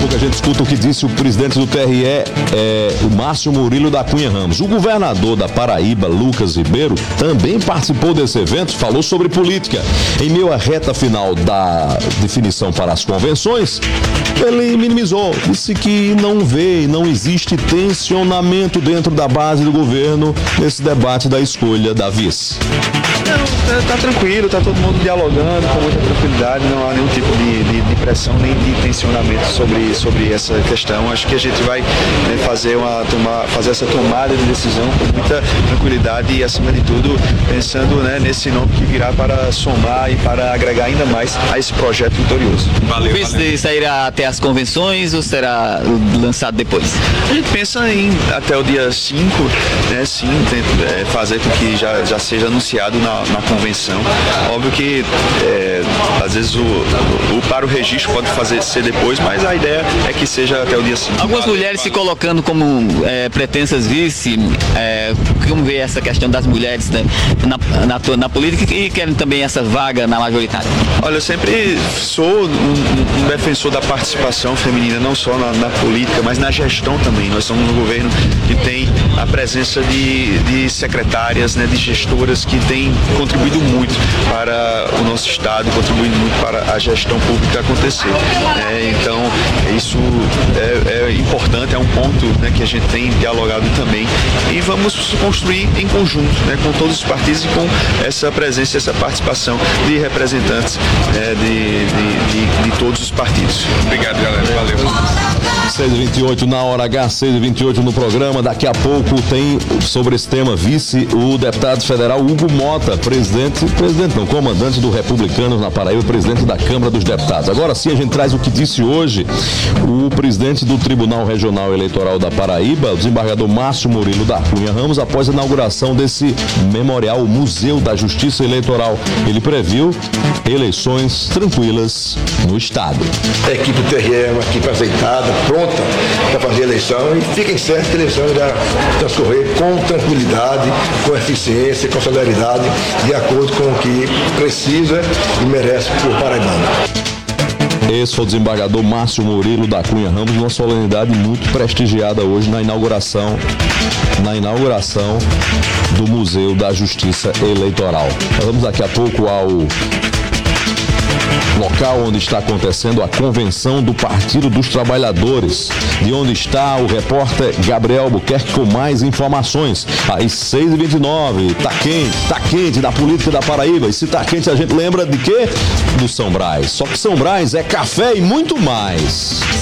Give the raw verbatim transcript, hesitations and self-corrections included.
pouco a gente escuta o que disse o presidente do T R E, é, o Márcio Murilo da Cunha Ramos. O governador da Paraíba, Lucas Ribeiro, também participou desse evento, falou sobre política. Em meio à reta final da definição para as convenções, ele minimizou, disse que não vê, não existe tensionamento dentro da base do governo nesse debate da escolha da vice. Não, tá, tá tranquilo, tá todo mundo dialogando com muita tranquilidade, não há nenhum tipo de, de, de pressão nem de tensionamento sobre, sobre essa questão. Acho que a gente vai, né, fazer, uma, tomar, fazer essa tomada de decisão com muita tranquilidade e, acima de tudo, pensando, né, nesse nome que virá para somar e para agregar ainda mais a esse projeto vitorioso. Valeu, o vice sairá até as convenções ou será lançado depois? A gente pensa em até o dia cinco, né, sim, é, fazer com que já, já seja anunciado na, na convenção. Óbvio que é, às vezes o, o, para o registro pode fazer ser depois, mas a ideia é que seja até o dia cinco. Algumas mulheres se colocando como é, pretensas vice, é, como vê essa questão das mulheres, né, na, na, na política e querem também essa vaga na majoritária? Olha, eu sempre sou um, um defensor da participação feminina, não só na, na política, mas na gestão também. Nós somos um governo que tem a presença de, de secretárias, né, de gestoras que têm contribuído muito para o nosso estado, contribuindo muito para a gestão pública acontecer. É, então, isso é, é importante, é um ponto, né, que a gente tem dialogado também e vamos construir em conjunto, né, com todos os partidos e com essa presença, essa participação de representantes, né, de, de, de, de todos os partidos. Obrigado, galera. Valeu. seis e vinte e oito na hora H, seis e vinte e oito no programa. Daqui a pouco tem sobre esse tema vice o deputado federal Hugo Mota, presidente, presidente não, comandante do Republicanos na Paraíba, presidente da Câmara dos Deputados. Agora sim a gente traz o que disse hoje o presidente do Tribunal Regional Eleitoral da Paraíba, o desembargador Márcio Murilo da Cunha Ramos, após a inauguração desse memorial, o Museu da Justiça Eleitoral. Ele previu eleições tranquilas no estado. A equipe do T R E é uma equipe azeitada, pronta para fazer a eleição e fiquem certos que a eleição irá transcorrer com tranquilidade, com eficiência, com celeridade, de acordo com o que precisa e merece por paraibano. Esse foi o desembargador Márcio Murilo da Cunha Ramos, uma solenidade muito prestigiada hoje na inauguração, na inauguração do Museu da Justiça Eleitoral. Nós vamos daqui a pouco ao local onde está acontecendo a convenção do Partido dos Trabalhadores, de onde está o repórter Gabriel Albuquerque com mais informações. Às seis e vinte e nove, tá quente, tá quente da política da Paraíba. E se tá quente, a gente lembra de quê? Do São Brás. Só que São Brás é café e muito mais.